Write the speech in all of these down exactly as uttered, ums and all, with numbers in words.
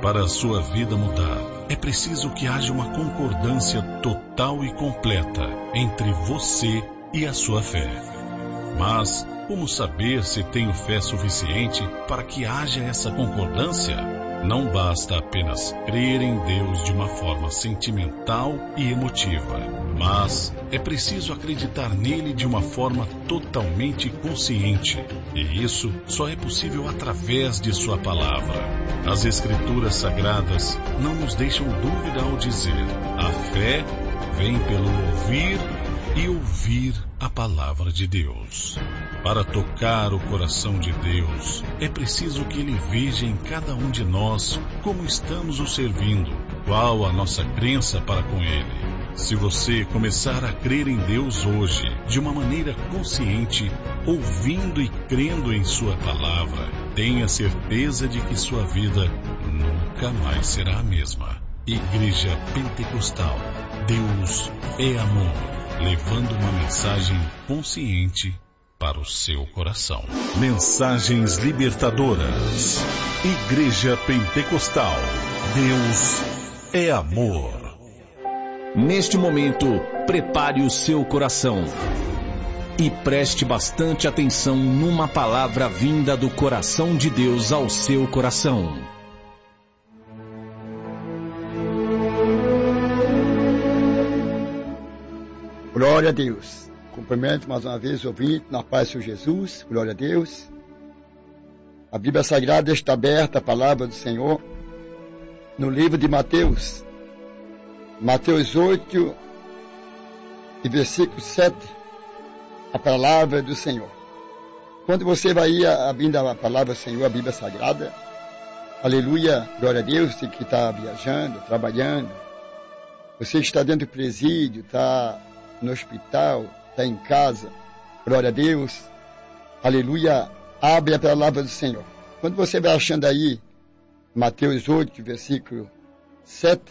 Para a sua vida mudar, é preciso que haja uma concordância total e completa entre você e a sua fé. Mas como saber se tenho fé suficiente para que haja essa concordância? Não basta apenas crer em Deus de uma forma sentimental e emotiva, mas é preciso acreditar nele de uma forma totalmente consciente. E isso só é possível através de sua palavra. As Escrituras Sagradas não nos deixam dúvida ao dizer: a fé vem pelo ouvir e ouvir a palavra de Deus. Para tocar o coração de Deus, é preciso que Ele veja em cada um de nós como estamos o servindo, qual a nossa crença para com Ele. Se você começar a crer em Deus hoje, de uma maneira consciente, ouvindo e crendo em Sua palavra, tenha certeza de que sua vida nunca mais será a mesma. Igreja Pentecostal, Deus é amor, levando uma mensagem consciente para o seu coração. Mensagens libertadoras. Igreja Pentecostal, Deus é amor. Neste momento, prepare o seu coração e preste bastante atenção numa palavra vinda do coração de Deus ao seu coração. Glória a Deus. Cumprimento mais uma vez o ouvinte, na paz do Senhor Jesus. Glória a Deus. A Bíblia Sagrada está aberta, a palavra do Senhor, no livro de Mateus. Mateus oito, e versículo sete. A palavra do Senhor. Quando você vai abrindo a palavra do Senhor, a Bíblia Sagrada, aleluia, glória a Deus, você que está viajando, trabalhando, você que está dentro do presídio, está no hospital, está em casa, glória a Deus, aleluia, abre a palavra do Senhor. Quando você vai achando aí, Mateus oito, versículo sete,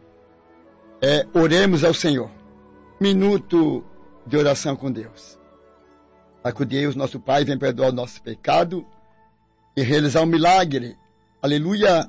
é, oremos ao Senhor. Minuto de oração com Deus. Para que Deus, nosso Pai, venha perdoar o nosso pecado e realizar um milagre, aleluia,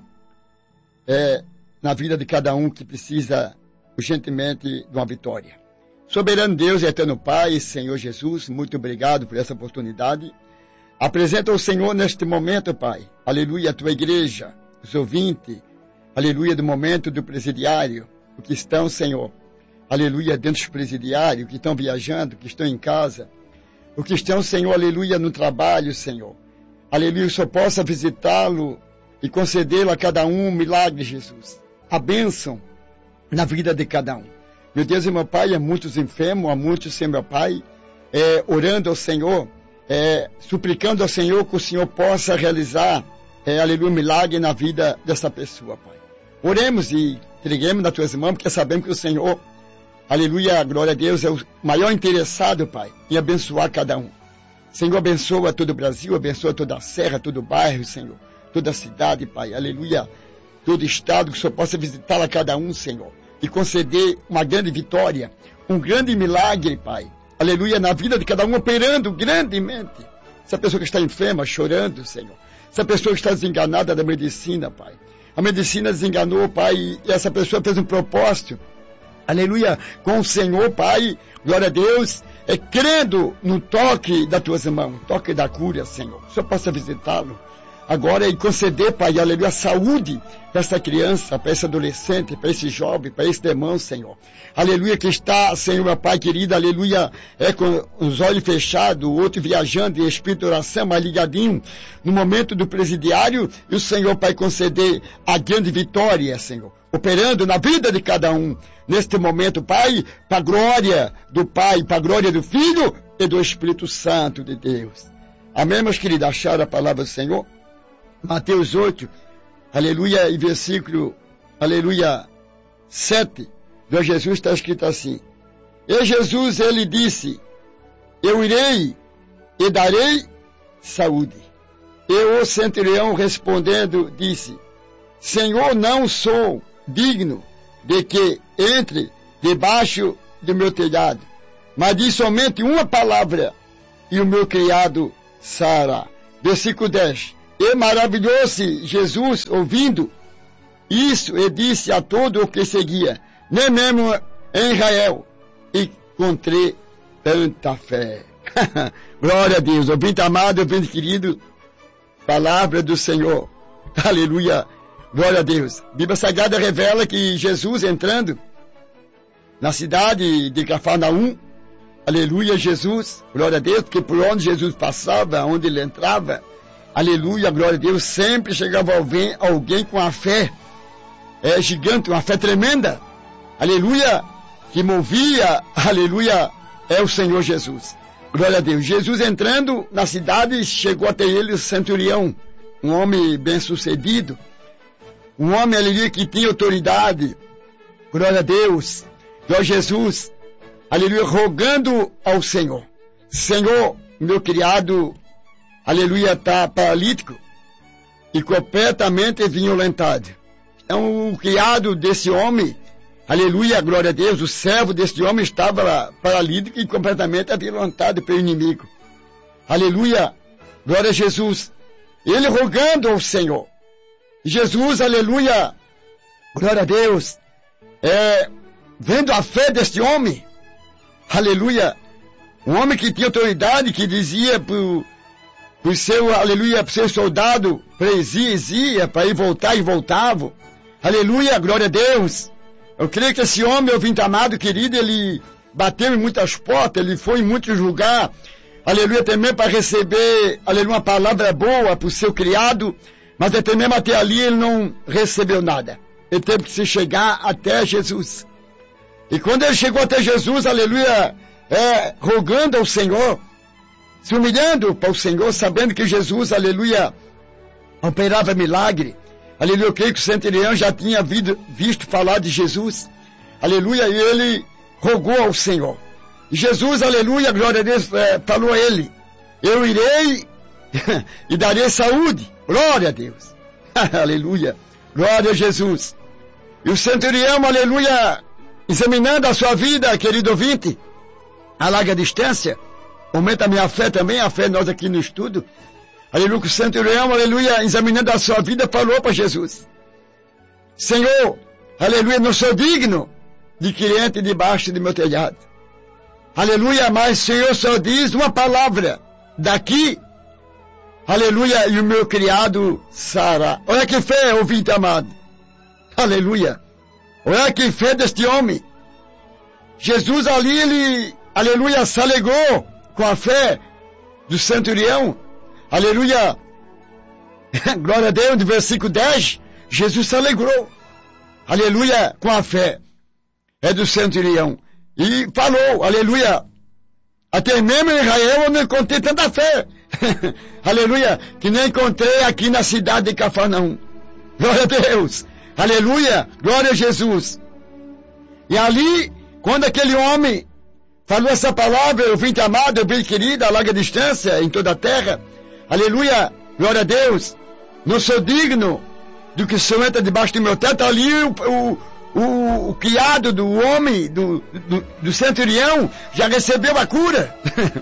é, na vida de cada um que precisa urgentemente de uma vitória. Soberano Deus e eterno Pai, Senhor Jesus, muito obrigado por essa oportunidade. Apresenta ao Senhor neste momento, Pai, aleluia, a tua igreja, os ouvintes, aleluia, do momento do presidiário, o que estão, Senhor, aleluia, dentro dos presidiários, que estão viajando, que estão em casa, o que estão, Senhor, aleluia, no trabalho, Senhor, aleluia, só possa visitá-lo e concedê-lo a cada um um milagre, Jesus, a bênção na vida de cada um. Meu Deus e meu Pai, há muitos enfermos, há muitos, Senhor, meu Pai, é, orando ao Senhor, é, suplicando ao Senhor que o Senhor possa realizar, é, aleluia, um milagre na vida dessa pessoa, Pai. Oremos e entreguemos nas tuas mãos, porque sabemos que o Senhor, aleluia, glória a Deus, é o maior interessado, Pai, em abençoar cada um. Senhor, abençoa todo o Brasil, abençoa toda a serra, todo o bairro, Senhor, toda a cidade, Pai, aleluia, todo o estado, que o Senhor possa visitar a cada um, Senhor, e conceder uma grande vitória, um grande milagre, Pai, aleluia, na vida de cada um, operando grandemente. Essa pessoa que está enferma, chorando, Senhor, essa pessoa que está desenganada da medicina, Pai, a medicina desenganou, Pai, e essa pessoa fez um propósito, aleluia, com o Senhor, Pai, glória a Deus, é crendo no toque das tuas mãos, toque da cura, Senhor, o Senhor possa visitá-lo agora e conceder, Pai, aleluia, saúde para essa criança, para esse adolescente, para esse jovem, para esse irmão, Senhor, aleluia, que está, Senhor, meu Pai querido, aleluia, é com os olhos fechados, o outro viajando em espírito de oração, mas ligadinho, no momento do presidiário, e o Senhor, Pai, conceder a grande vitória, Senhor, operando na vida de cada um, neste momento, Pai, para a glória do Pai, para a glória do Filho e do Espírito Santo de Deus. Amém, meus queridos? Acharam a palavra do Senhor? Mateus oito, aleluia, e versículo, aleluia, sete, de Jesus está escrito assim: E Jesus, ele disse, eu irei e darei saúde. E o centurião respondendo, disse, Senhor, não sou digno de que entre debaixo do meu telhado, mas diz somente uma palavra, e o meu criado sarará. Versículo dez. E maravilhou-se Jesus ouvindo, isso e disse a todo o que seguia, nem mesmo em Israel encontrei tanta fé. Glória a Deus, ouvinte amado, ouvinte querido, palavra do Senhor. Aleluia, glória a Deus. A Bíblia Sagrada revela que Jesus entrando na cidade de Cafarnaum, aleluia, Jesus, glória a Deus, porque por onde Jesus passava, onde ele entrava, aleluia, glória a Deus, sempre chegava alguém, alguém com a fé é, gigante, uma fé tremenda, aleluia, que movia, aleluia, é o Senhor Jesus. Glória a Deus. Jesus entrando na cidade, chegou até ele o centurião, um homem bem-sucedido, um homem, aleluia, que tinha autoridade. Glória a Deus. Glória a Jesus, aleluia, rogando ao Senhor. Senhor, meu criado, aleluia, está paralítico e completamente violentado. Então, o criado desse homem, aleluia, glória a Deus, o servo desse homem estava paralítico e completamente violentado pelo inimigo. Aleluia, glória a Jesus. Ele rogando ao Senhor. Jesus, aleluia, glória a Deus, é, vendo a fé deste homem, aleluia, um homem que tinha autoridade, que dizia para o seu, aleluia, para o seu soldado, para ir, para ir voltar e voltava. Aleluia, glória a Deus. Eu creio que esse homem, ouvinte amado, querido, ele bateu em muitas portas, ele foi em muitos lugares, aleluia, também para receber, aleluia, uma palavra boa para o seu criado, mas até mesmo até ali ele não recebeu nada. Ele teve que se chegar até Jesus. E quando ele chegou até Jesus, aleluia, é, rogando ao Senhor, se humilhando para o Senhor, sabendo que Jesus, aleluia, operava milagre, aleluia, eu creio que o centurião já tinha visto, visto falar de Jesus, aleluia, e ele rogou ao Senhor. E Jesus, aleluia, glória a Deus, é, falou a ele, eu irei e darei saúde, glória a Deus, aleluia, glória a Jesus. E o centurião, aleluia, examinando a sua vida, querido ouvinte, a larga distância, aumenta a minha fé também, a fé nós aqui no estudo, aleluia, o centurião, aleluia, examinando a sua vida, falou para Jesus, Senhor, aleluia, não sou digno de que entre debaixo do meu telhado, aleluia, mas o Senhor só diz uma palavra, daqui, aleluia, e o meu criado sará. Olha que fé, ouvinte amado, aleluia, olha que fé deste homem. Jesus ali, ele, aleluia, se alegrou com a fé do centurião, aleluia, glória a Deus, no versículo dez, Jesus se alegrou, aleluia, com a fé é do centurião, e falou, aleluia, até mesmo em Israel eu não encontrei tanta fé, aleluia, que nem encontrei aqui na cidade de Cafarnaum. Glória a Deus, aleluia, glória a Jesus. E ali, quando aquele homem falou essa palavra, ouvinte amado, ouvinte querido, a larga distância, em toda a terra, aleluia, glória a Deus, não sou digno do que o Senhor entra debaixo do meu teto, ali o, o, o, o criado do homem, do, do, do centurião, já recebeu a cura.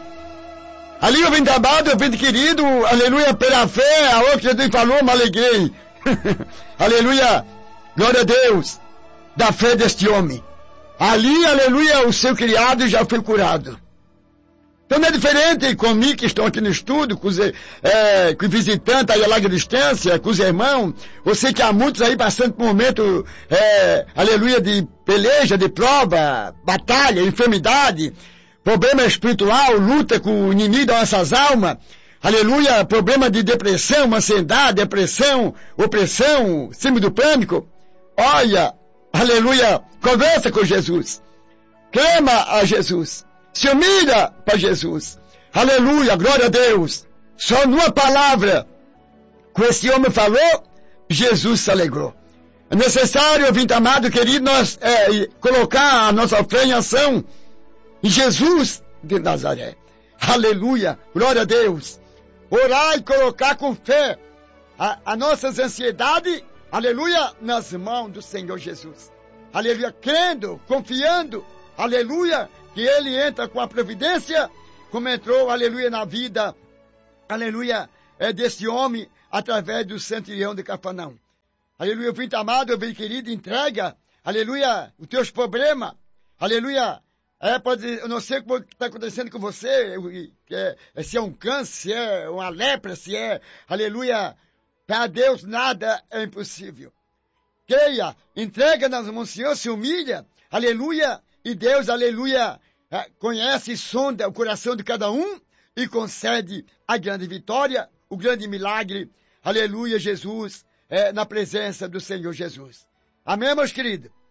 Ali, ouvinte amado, ouvinte querido, aleluia, pela fé, a outra que Jesus falou, me alegrei. Aleluia, glória a Deus, da fé deste homem. Ali, aleluia, o seu criado já foi curado. Então não é diferente comigo que estão aqui no estudo, com os, é, com os visitantes aí a larga distância, com os irmãos. Eu sei que há muitos aí passando por um momento, é, aleluia, de peleja, de prova, batalha, enfermidade, problema espiritual, luta com o inimigo das nossas almas. Aleluia, problema de depressão, ansiedade, depressão, opressão, síndrome do pânico. Olha, aleluia, conversa com Jesus. Clama a Jesus. Se humilha para Jesus. Aleluia, glória a Deus. Só numa palavra, com esse homem falou, Jesus se alegrou. É necessário, ouvinte amado, querido, nós é, colocar a nossa fé em ação em Jesus de Nazaré. Aleluia, glória a Deus. Orar e colocar com fé a, a nossas ansiedades, aleluia, nas mãos do Senhor Jesus. Aleluia, crendo, confiando, aleluia, que Ele entra com a providência, como entrou, aleluia, na vida, aleluia, é desse homem, através do centurião de Cafarnaum. aleluia, ouvinte amado, ouvinte querido, entrega, aleluia, os teus problemas, aleluia, é, pode, eu não sei o que está acontecendo com você, é, se é um câncer, se é uma lepra, se é, aleluia, para Deus nada é impossível. Creia, entrega nas mãos do Senhor, se humilha, aleluia, e Deus, aleluia, conhece e sonda o coração de cada um e concede a grande vitória, o grande milagre, aleluia, Jesus, é, na presença do Senhor Jesus. Amém, meus queridos?